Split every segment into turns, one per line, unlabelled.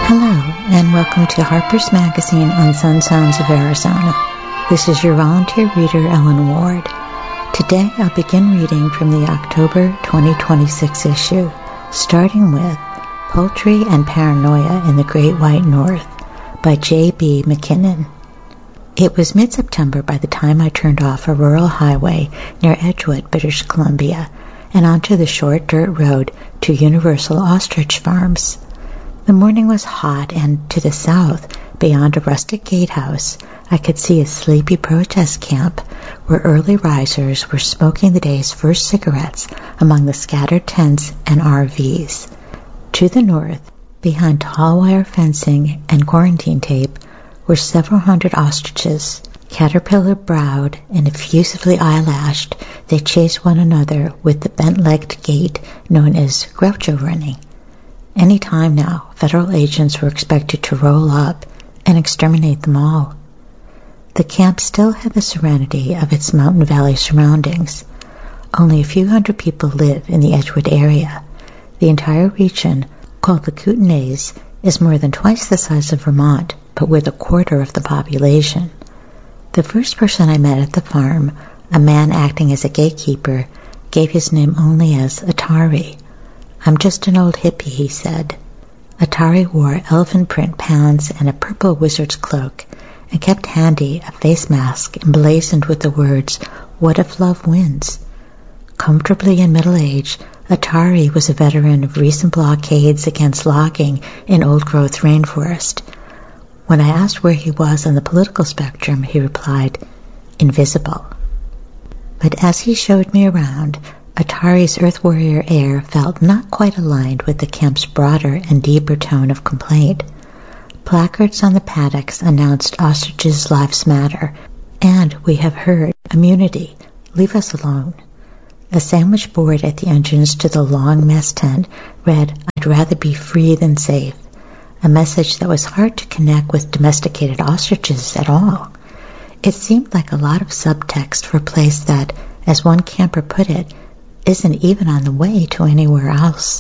Hello, and welcome to Harper's Magazine on Sun Sounds of Arizona. This is your volunteer reader, Ellen Ward. Today I'll begin reading from the October 2026 issue, starting with Poultry and Paranoia in the Great White North by J.B. McKinnon. It was mid-September by the time I turned off a rural highway near Edgewood, British Columbia, and onto the short dirt road to Universal Ostrich Farms. The morning was hot, and to the south, beyond a rustic gatehouse, I could see a sleepy protest camp where early risers were smoking the day's first cigarettes among the scattered tents and RVs. To the north, behind tall wire fencing and quarantine tape, were several hundred ostriches. Caterpillar-browed and effusively eyelashed, they chased one another with the bent-legged gait known as Groucho running. Any time now, federal agents were expected to roll up and exterminate them all. The camp still had the serenity of its mountain valley surroundings. Only a few hundred people live in the Edgewood area. The entire region, called the Kootenays, is more than twice the size of Vermont, but with a quarter of the population. The first person I met at the farm, a man acting as a gatekeeper, gave his name only as Atari. "I'm just an old hippie," he said. Atari wore elephant print pants and a purple wizard's cloak, and kept handy a face mask emblazoned with the words, "What if love wins?" Comfortably in middle age, Atari was a veteran of recent blockades against logging in old-growth rainforest. When I asked where he was on the political spectrum, he replied, "Invisible." But as he showed me around, Atari's Earth Warrior air felt not quite aligned with the camp's broader and deeper tone of complaint. Placards on the paddocks announced ostriches' lives matter, and we have heard immunity. Leave us alone. A sandwich board at the entrance to the long mess tent read, "I'd rather be free than safe," a message that was hard to connect with domesticated ostriches at all. It seemed like a lot of subtext for a place that, as one camper put it, isn't even on the way to anywhere else.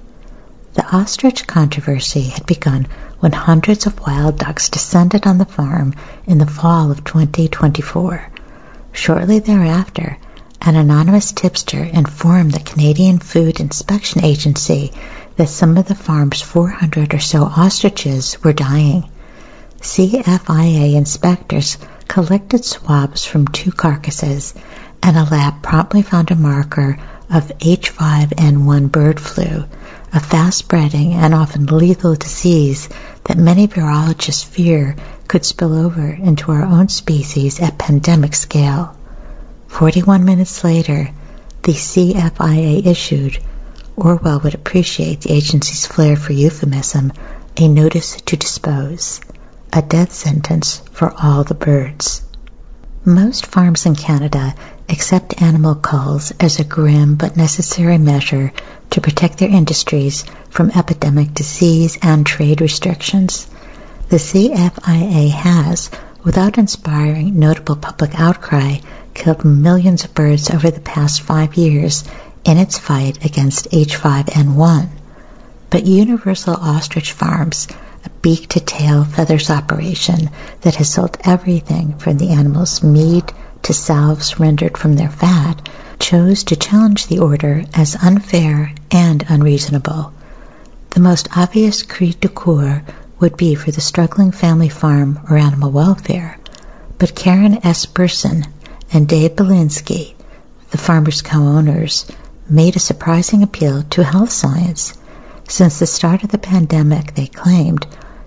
The ostrich controversy had begun when hundreds of wild ducks descended on the farm in the fall of 2024. Shortly thereafter, an anonymous tipster informed the Canadian Food Inspection Agency that some of the farm's 400 or so ostriches were dying. CFIA inspectors collected swabs from 2 carcasses, and a lab promptly found a marker of H5N1 bird flu, a fast-spreading and often lethal disease that many virologists fear could spill over into our own species at pandemic scale. 41 minutes later, the CFIA issued, Orwell would appreciate the agency's flair for euphemism, a notice to dispose, a death sentence for all the birds. Most farms in Canada accept animal culls as a grim but necessary measure to protect their industries from epidemic disease and trade restrictions. The CFIA has, without inspiring notable public outcry, killed millions of birds over the past 5 years in its fight against H5N1. But Universal Ostrich Farms, a beak-to-tail feathers operation that has sold everything from the animals' meat to salves rendered from their fat, chose to challenge the order as unfair and unreasonable. The most obvious cri de coeur would be for the struggling family farm or animal welfare, but Karen S. Burson and Dave Belinsky, the farmers' co-owners, made a surprising appeal to health science. Since the start of the pandemic, they claimed,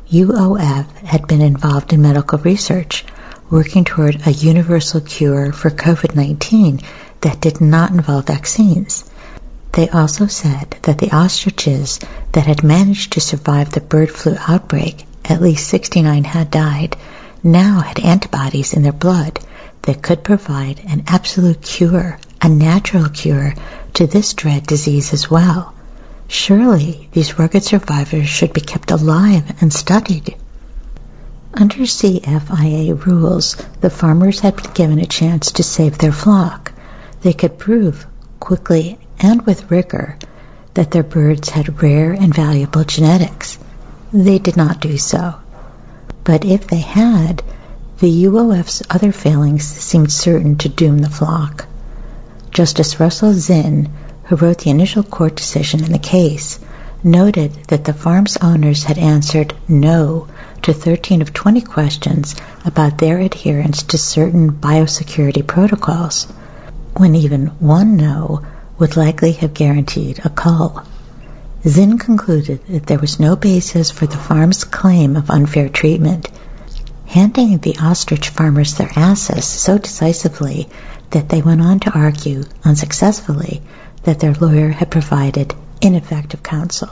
UOF had been involved in medical research, working toward a universal cure for COVID-19 that did not involve vaccines. They also said that the ostriches that had managed to survive the bird flu outbreak, at least 69 had died, now had antibodies in their blood that could provide an absolute cure, a natural cure, to this dread disease as well. Surely these rugged survivors should be kept alive and studied. Under CFIA rules, the farmers had been given a chance to save their flock. They could prove, quickly and with rigor, that their birds had rare and valuable genetics. They did not do so. But if they had, the UOF's other failings seemed certain to doom the flock. Justice Russell Zinn, who wrote the initial court decision in the case, noted that the farm's owners had answered no to 13 of 20 questions about their adherence to certain biosecurity protocols, when even one no would likely have guaranteed a cull. Zinn concluded that there was no basis for the farm's claim of unfair treatment, handing the ostrich farmers their asses so decisively that they went on to argue, unsuccessfully, that their lawyer had provided ineffective counsel.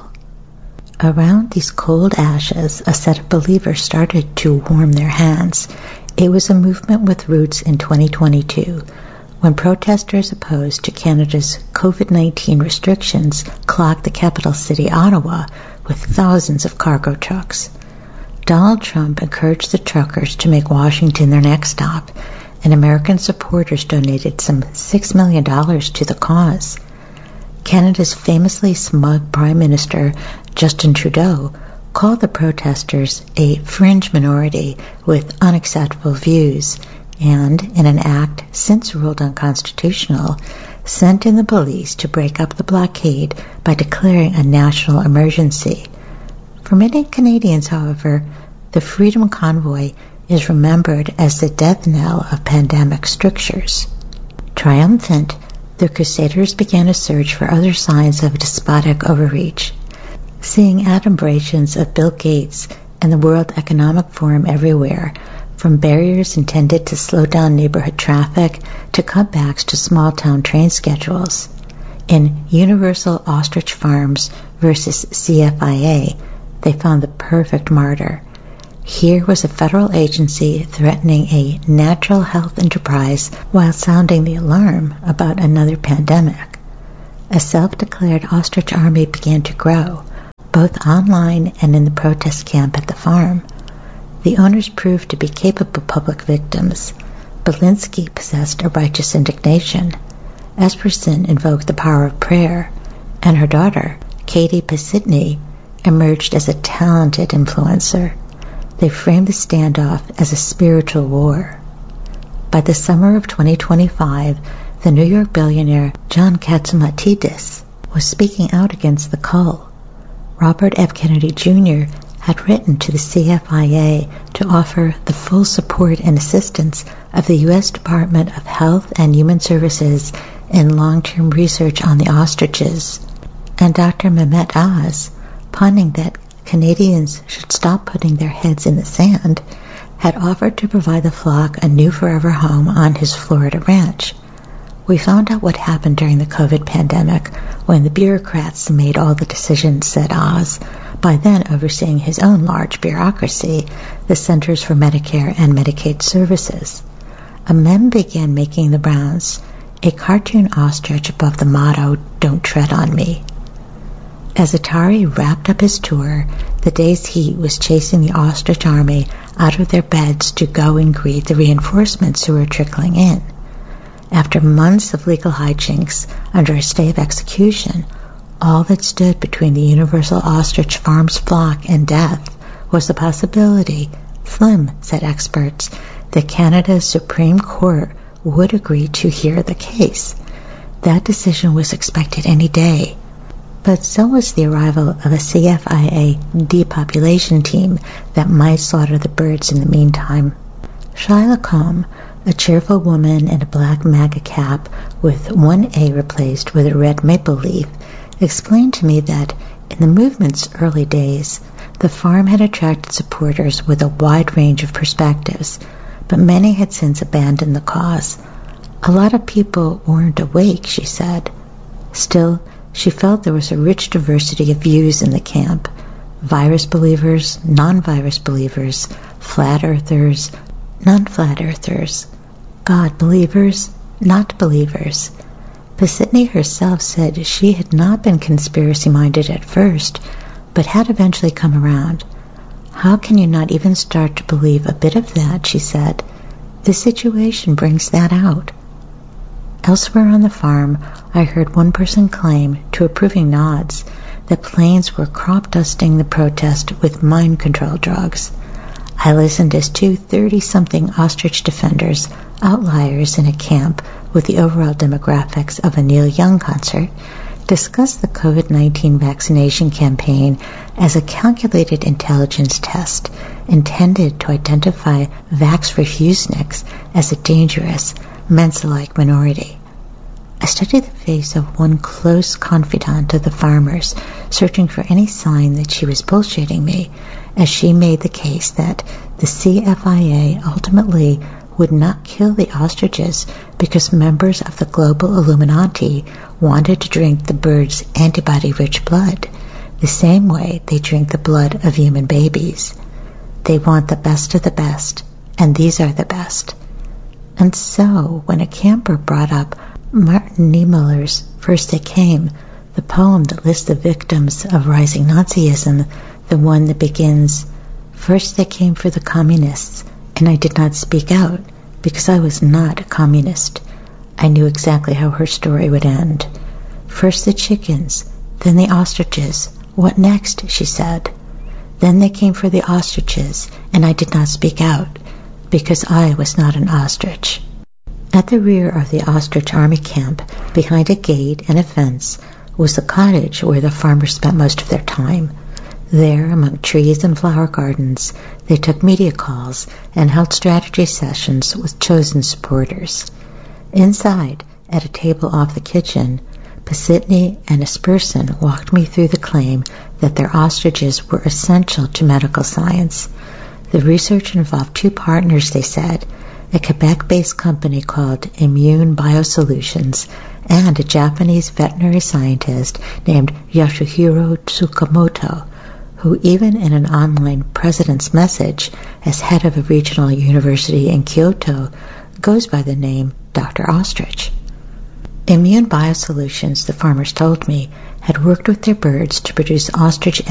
Around these cold ashes, a set of believers started to warm their hands. It was a movement with roots in 2022, when protesters opposed to Canada's COVID-19 restrictions clogged the capital city, Ottawa, with thousands of cargo trucks. Donald Trump encouraged the truckers to make Washington their next stop, and American supporters donated some $6 million to the cause. Canada's famously smug Prime Minister, Justin Trudeau, called the protesters a fringe minority with unacceptable views and, in an act since ruled unconstitutional, sent in the police to break up the blockade by declaring a national emergency. For many Canadians, however, the Freedom Convoy is remembered as the death knell of pandemic strictures. Triumphant, the Crusaders began a search for other signs of despotic overreach. Seeing adumbrations of Bill Gates and the World Economic Forum everywhere, from barriers intended to slow down neighborhood traffic to cutbacks to small-town train schedules. In Universal Ostrich Farms versus CFIA, they found the perfect martyr. Here was a federal agency threatening a natural health enterprise while sounding the alarm about another pandemic. A self-declared ostrich army began to grow, both online and in the protest camp at the farm. The owners proved to be capable public victims. Belinsky possessed a righteous indignation. Esperson invoked the power of prayer, and her daughter, Katie Pasitny, emerged as a talented influencer. They framed the standoff as a spiritual war. By the summer of 2025, the New York billionaire John Catsimatidis was speaking out against the cull. Robert F. Kennedy Jr. had written to the CFIA to offer the full support and assistance of the U.S. Department of Health and Human Services in long-term research on the ostriches. And Dr. Mehmet Oz, punning that Canadians should stop putting their heads in the sand, had offered to provide the flock a new forever home on his Florida ranch. We found out what happened during the COVID pandemic when the bureaucrats made all the decisions, said Oz, by then overseeing his own large bureaucracy, the Centers for Medicare and Medicaid Services. A meme began making the rounds, a cartoon ostrich above the motto, "Don't tread on me." As Atari wrapped up his tour, the day's heat was chasing the ostrich army out of their beds to go and greet the reinforcements who were trickling in. After months of legal hijinks under a stay of execution, all that stood between the Universal Ostrich Farms flock and death was the possibility, slim, said experts, that Canada's Supreme Court would agree to hear the case. That decision was expected any day. But so was the arrival of a CFIA depopulation team that might slaughter the birds in the meantime. Shyla Combe, a cheerful woman in a black MAGA cap with one A replaced with a red maple leaf, explained to me that in the movement's early days, the farm had attracted supporters with a wide range of perspectives, but many had since abandoned the cause. A lot of people weren't awake, she said. Still, she felt there was a rich diversity of views in the camp. Virus believers, non-virus believers, flat earthers, non-flat earthers, God believers, not believers. Pasitny herself said she had not been conspiracy-minded at first, but had eventually come around. How can you not even start to believe a bit of that, she said. This situation brings that out. Elsewhere on the farm, I heard one person claim, to approving nods, that planes were crop dusting the protest with mind control drugs. I listened as two 30-something ostrich defenders, outliers in a camp with the overall demographics of a Neil Young concert, discussed the COVID-19 vaccination campaign as a calculated intelligence test intended to identify vax-refuseniks as a dangerous, Mensa-like minority. I studied the face of one close confidant of the farmers, searching for any sign that she was bullshitting me, as she made the case that the CFIA ultimately would not kill the ostriches because members of the global Illuminati wanted to drink the birds' antibody-rich blood, the same way they drink the blood of human babies. They want the best of the best, and these are the best. And so, when a camper brought up Martin Niemöller's First They Came, the poem that lists the victims of rising Nazism, the one that begins, "First they came for the communists, and I did not speak out, because I was not a communist," I knew exactly how her story would end. "First the chickens, then the ostriches. What next?" she said. "Then they came for the ostriches, and I did not speak out, because I was not an ostrich." At the rear of the ostrich army camp, behind a gate and a fence, was the cottage where the farmers spent most of their time. There, among trees and flower gardens, they took media calls and held strategy sessions with chosen supporters. Inside, at a table off the kitchen, Pasitny and Esperson walked me through the claim that their ostriches were essential to medical science. The research involved two partners, they said, a Quebec-based company called Immune Biosolutions and a Japanese veterinary scientist named Yasuhiro Tsukamoto, who even in an online president's message as head of a regional university in Kyoto goes by the name Dr. Ostrich. Immune Biosolutions, the farmers told me, had worked with their birds to produce ostrich